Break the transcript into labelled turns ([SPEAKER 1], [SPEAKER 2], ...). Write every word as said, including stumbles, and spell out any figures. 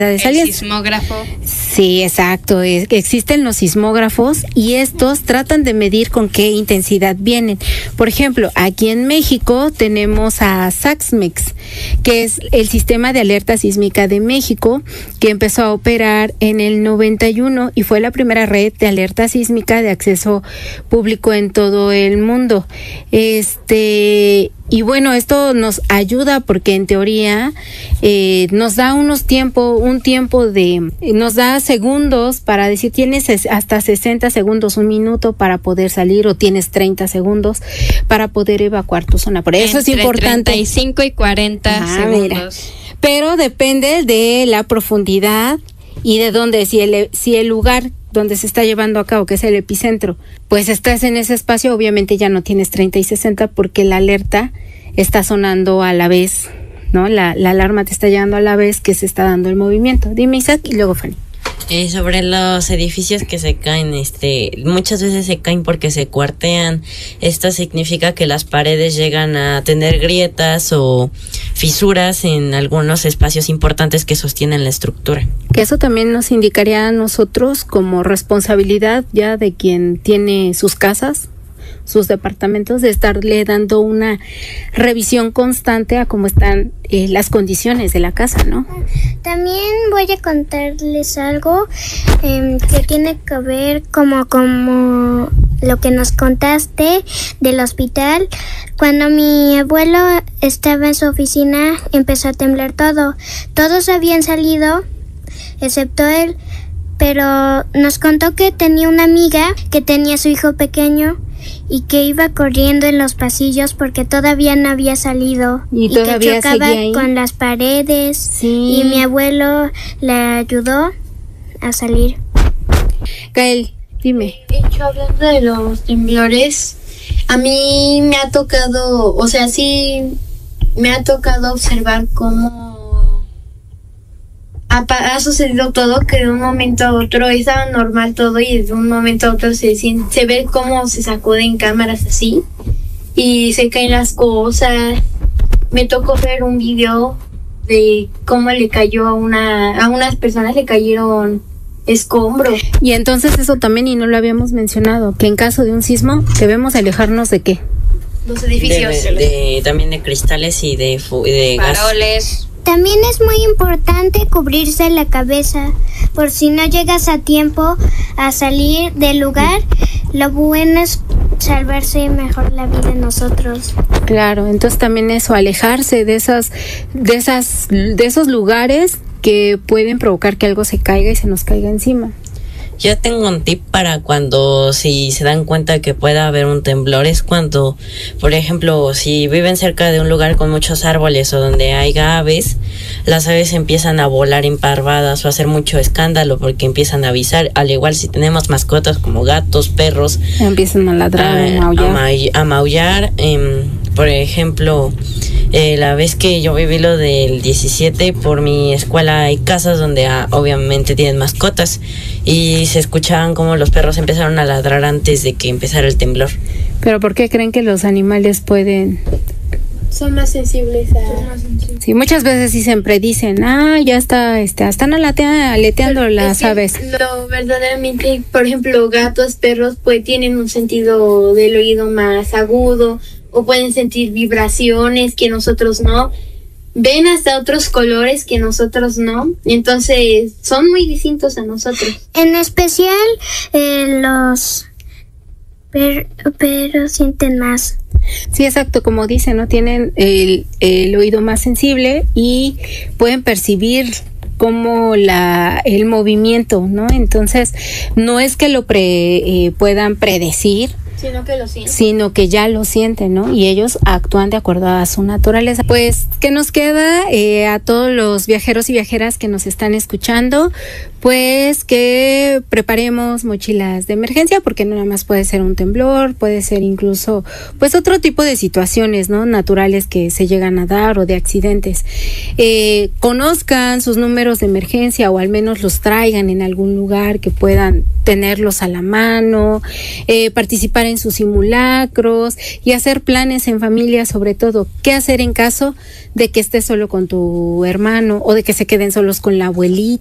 [SPEAKER 1] El sismógrafo.
[SPEAKER 2] Sí, exacto. Es, existen los sismógrafos y estos tratan de medir con qué intensidad vienen. Por ejemplo, aquí en México tenemos a SAXMEX, que es el Sistema de Alerta Sísmica de México, que empezó a operar en el noventa y uno y fue la primera red de alerta sísmica de acceso público en todo el mundo. Este... Y bueno, esto nos ayuda porque en teoría eh, nos da unos tiempo, un tiempo de, nos da segundos para decir tienes hasta sesenta segundos, un minuto para poder salir o tienes treinta segundos para poder evacuar tu zona. Por eso
[SPEAKER 1] Entre
[SPEAKER 2] es importante.
[SPEAKER 1] treinta y cinco y cuarenta
[SPEAKER 2] ah,
[SPEAKER 1] segundos.
[SPEAKER 2] Mira. Pero depende de la profundidad y de dónde, si el, si el lugar donde se está llevando a cabo, que es el epicentro, pues estás en ese espacio, obviamente ya no tienes treinta y sesenta porque la alerta está sonando a la vez, ¿no? La, la alarma te está llegando a la vez que se está dando el movimiento. Dime, Isaac, y luego Fanny.
[SPEAKER 3] Eh, sobre los edificios que se caen, este, muchas veces se caen porque se cuartean. Esto significa que las paredes llegan a tener grietas o fisuras en algunos espacios importantes que sostienen la estructura.
[SPEAKER 2] Que eso también nos indicaría a nosotros como responsabilidad ya de quien tiene sus casas, sus departamentos, de estarle dando una revisión constante a cómo están eh, las condiciones de la casa, ¿no?
[SPEAKER 4] También voy a contarles algo eh, que tiene que ver como, como lo que nos contaste del hospital. Cuando mi abuelo estaba en su oficina, empezó a temblar todo. Todos habían salido, excepto él, pero nos contó que tenía una amiga que tenía su hijo pequeño y que iba corriendo en los pasillos porque todavía no había salido
[SPEAKER 2] y,
[SPEAKER 4] y
[SPEAKER 2] todavía
[SPEAKER 4] que chocaba
[SPEAKER 2] seguía ahí
[SPEAKER 4] con las paredes.
[SPEAKER 2] Sí.
[SPEAKER 4] Y mi abuelo le ayudó a salir.
[SPEAKER 2] Gael, dime.
[SPEAKER 5] Hecho, hablando de los temblores, a mí me ha tocado, o sea, sí me ha tocado observar cómo ha, ha sucedido todo, que de un momento a otro estaba normal todo y de un momento a otro se, se ve cómo se sacuden cámaras así y se caen las cosas. Me tocó ver un video de cómo le cayó a una a unas personas, le cayeron escombros.
[SPEAKER 2] Y entonces eso también, y no lo habíamos mencionado, que en caso de un sismo debemos alejarnos de qué.
[SPEAKER 5] Los edificios.
[SPEAKER 3] De, de, también de cristales y de, de
[SPEAKER 1] faroles.
[SPEAKER 3] Gas.
[SPEAKER 4] También es muy importante cubrirse la cabeza por si no llegas a tiempo a salir del lugar. Lo bueno es salvarse mejor la vida de nosotros.
[SPEAKER 2] Claro, entonces también eso, alejarse de esas, de esas, de esos lugares que pueden provocar que algo se caiga y se nos caiga encima.
[SPEAKER 3] Yo tengo un tip para cuando, si se dan cuenta que pueda haber un temblor, es cuando, por ejemplo, si viven cerca de un lugar con muchos árboles o donde hay aves, las aves empiezan a volar emparvadas o a hacer mucho escándalo porque empiezan a avisar. Al igual si tenemos mascotas como gatos, perros,
[SPEAKER 2] empiezan a ladrar, a, a maullar.
[SPEAKER 3] A, ma- a maullar. Eh, por ejemplo, eh, la vez que yo viví lo del diecisiete, por mi escuela hay casas donde ah, obviamente tienen mascotas y se escuchaban como los perros empezaron a ladrar antes de que empezara el temblor.
[SPEAKER 2] ¿Pero por qué creen que los animales pueden...?
[SPEAKER 5] Son más sensibles a...
[SPEAKER 2] Sí, muchas veces sí siempre dicen, ah, ya está, este, están alatea, aleteando
[SPEAKER 5] Pero
[SPEAKER 2] las
[SPEAKER 5] es que
[SPEAKER 2] aves.
[SPEAKER 5] Lo verdaderamente, por ejemplo, gatos, perros, pues tienen un sentido del oído más agudo o pueden sentir vibraciones que nosotros no. Ven hasta otros colores que nosotros no. Entonces, son muy distintos a nosotros.
[SPEAKER 4] En especial, eh, los per- perros sienten más.
[SPEAKER 2] Sí, exacto, como dicen, ¿no? Tienen el, el oído más sensible y pueden percibir como la el movimiento, ¿no? Entonces, no es que lo pre, eh, puedan predecir,
[SPEAKER 5] Sino que lo sienten.
[SPEAKER 2] sino que ya lo sienten, ¿no? Y ellos actúan de acuerdo a su naturaleza. Pues, ¿qué nos queda eh, a todos los viajeros y viajeras que nos están escuchando? Pues que preparemos mochilas de emergencia, porque no nada más puede ser un temblor, puede ser incluso pues otro tipo de situaciones, ¿no? Naturales que se llegan a dar o de accidentes. Eh, conozcan sus números de emergencia o al menos los traigan en algún lugar que puedan tenerlos a la mano, eh, participar en en sus simulacros y hacer planes en familia, sobre todo qué hacer en caso de que estés solo con tu hermano o de que se queden solos con la abuelita.